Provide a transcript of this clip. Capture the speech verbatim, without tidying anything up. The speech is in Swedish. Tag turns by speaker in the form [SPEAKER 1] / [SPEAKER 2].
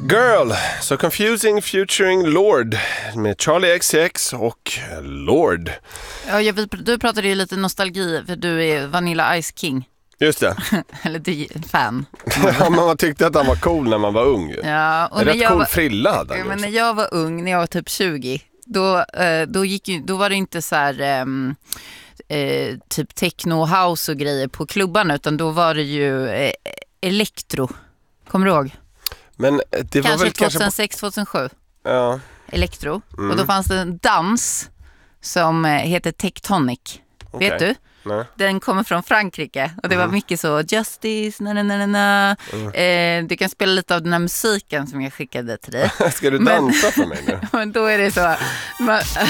[SPEAKER 1] Girl, So Confusing featuring Lord med Charlie X C X och Lord.
[SPEAKER 2] Ja, jag, du pratade ju lite nostalgi för du är Vanilla Ice King.
[SPEAKER 1] Just det.
[SPEAKER 2] Eller du är fan.
[SPEAKER 1] Ja, man tyckte att han var cool när man var ung.
[SPEAKER 2] Ja, och
[SPEAKER 1] en
[SPEAKER 2] när
[SPEAKER 1] rätt
[SPEAKER 2] jag
[SPEAKER 1] cool
[SPEAKER 2] var,
[SPEAKER 1] frilla hade han
[SPEAKER 2] ja, men
[SPEAKER 1] också.
[SPEAKER 2] när jag var ung, när jag var typ tjugo, då, eh, då, gick ju, då var det inte så här ehm, eh, typ techno, house och grejer på klubban, utan då var det ju eh, elektro. Kommer du ihåg?
[SPEAKER 1] Men det var
[SPEAKER 2] Kanske
[SPEAKER 1] väl
[SPEAKER 2] tjugohundrasex tjugohundrasju.
[SPEAKER 1] Ja.
[SPEAKER 2] Elektro.
[SPEAKER 1] Mm.
[SPEAKER 2] Och då fanns det en dans som eh, heter Tectonic.
[SPEAKER 1] Okay.
[SPEAKER 2] Vet du?
[SPEAKER 1] Nej.
[SPEAKER 2] Den kommer från Frankrike och det
[SPEAKER 1] Mm.
[SPEAKER 2] var mycket så Justice, na na na na.
[SPEAKER 1] Mm.
[SPEAKER 2] Eh, du kan spela lite av den här musiken som jag skickade till dig.
[SPEAKER 1] Ska du dansa för mig nu?
[SPEAKER 2] Men då är det så man,